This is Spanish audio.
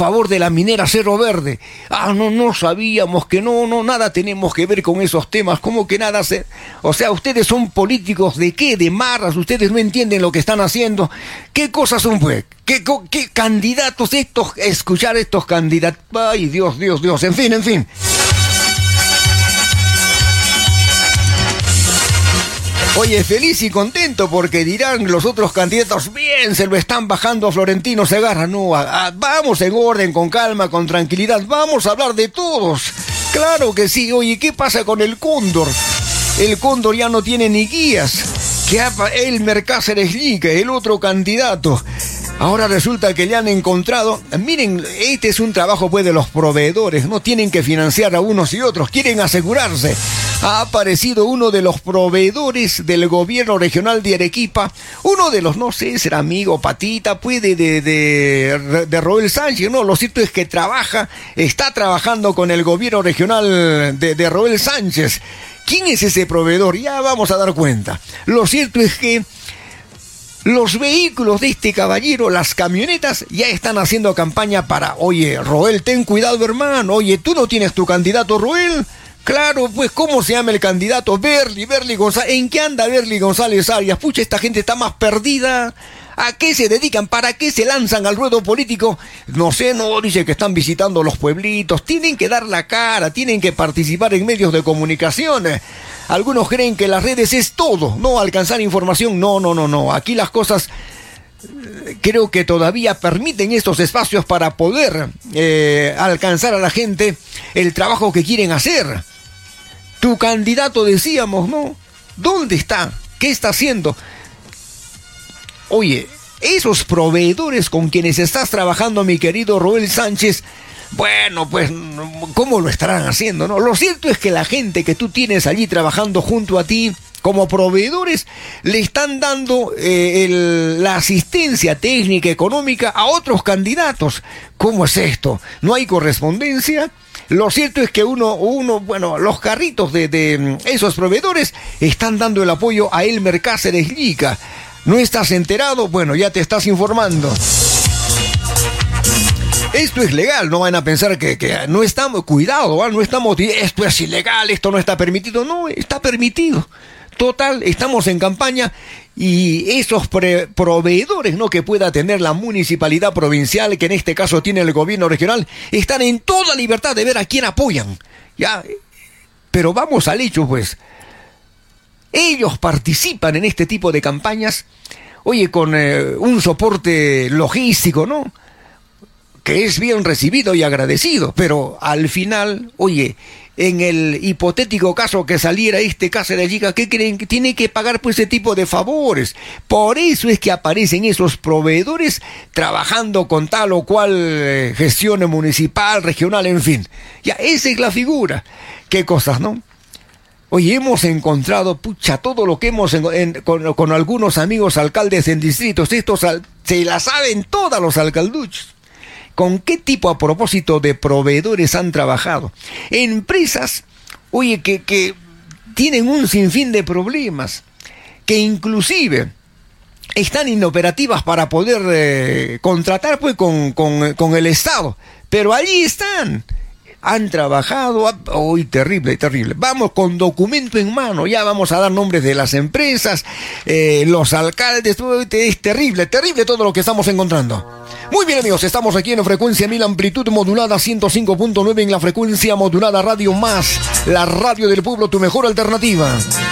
favor de la minera Cerro Verde. No sabíamos que no, nada tenemos que ver con esos temas, como que nada se... O sea, ustedes son políticos ¿de qué? De marras, ustedes no entienden lo que están haciendo. ¿Qué cosas son, pues? ¿Qué candidatos estos? Escuchar estos candidatos. Ay, Dios, en fin. Oye, feliz y contento porque dirán los otros candidatos, bien, se lo están bajando a Florentino Segarra. No, vamos en orden, con calma, con tranquilidad, vamos a hablar de todos. Claro que sí. Oye, ¿qué pasa con el Cóndor? El Cóndor ya no tiene ni guías. Elmer Cáceres Llica, el otro candidato. Ahora resulta que le han encontrado... Miren, este es un trabajo pues de los proveedores, no tienen que financiar a unos y otros, quieren asegurarse. Ha aparecido uno de los proveedores del gobierno regional de Arequipa, uno de los, no sé, será amigo, patita, puede de Roel Sánchez, no, lo cierto es que está trabajando con el gobierno regional de Roel Sánchez. ¿Quién es ese proveedor? Ya vamos a dar cuenta. Lo cierto es que los vehículos de este caballero, las camionetas, ya están haciendo campaña para, oye, Roel, ten cuidado, hermano, oye, ¿tú no tienes tu candidato, Roel? Claro, pues, ¿cómo se llama el candidato? Berly González. ¿En qué anda Berly González Arias? Pucha, esta gente está más perdida. ¿A qué se dedican? ¿Para qué se lanzan al ruedo político? No sé, dice que están visitando los pueblitos. Tienen que dar la cara, tienen que participar en medios de comunicación. Algunos creen que las redes es todo, no alcanzar información. No. Aquí las cosas creo que todavía permiten estos espacios para poder alcanzar a la gente el trabajo que quieren hacer. Tu candidato, decíamos, ¿no? ¿Dónde está? ¿Qué está haciendo? Oye, esos proveedores con quienes estás trabajando, mi querido Roel Sánchez, bueno, pues, ¿cómo lo estarán haciendo, no? Lo cierto es que la gente que tú tienes allí trabajando junto a ti, como proveedores, le están dando la asistencia técnica, económica a otros candidatos. ¿Cómo es esto? ¿No hay correspondencia? Lo cierto es que bueno, los carritos de esos proveedores están dando el apoyo a Elmer Cáceres Llica. ¿No estás enterado? Bueno, ya te estás informando. Esto es legal, no van a pensar que no estamos, cuidado, no estamos, esto es ilegal, esto no está permitido. No, está permitido. Total, estamos en campaña y esos proveedores, ¿no?, que pueda tener la municipalidad provincial, que en este caso tiene el gobierno regional, están en toda libertad de ver a quién apoyan. Ya, pero vamos al hecho, pues. Ellos participan en este tipo de campañas, oye, con un soporte logístico, ¿no?, que es bien recibido y agradecido, pero al final, oye, en el hipotético caso que saliera este Cáceres Llica, ¿qué creen? Que tiene que pagar pues ese tipo de favores. Por eso es que aparecen esos proveedores trabajando con tal o cual gestión municipal, regional, en fin. Ya, esa es la figura. ¿Qué cosas, no? Oye, hemos encontrado, todo lo que hemos con algunos amigos alcaldes en distritos, estos se la saben todas los alcalduchos. ¿Con qué tipo, a propósito de proveedores, han trabajado? Empresas, oye, que tienen un sinfín de problemas, que inclusive están inoperativas para poder contratar pues con el Estado, pero allí están. Han trabajado, hoy terrible. Vamos con documento en mano, ya vamos a dar nombres de las empresas, los alcaldes, es terrible todo lo que estamos encontrando. Muy bien, amigos, estamos aquí en frecuencia 1000 amplitud modulada 105.9 en la frecuencia modulada Radio Más, la radio del pueblo, tu mejor alternativa.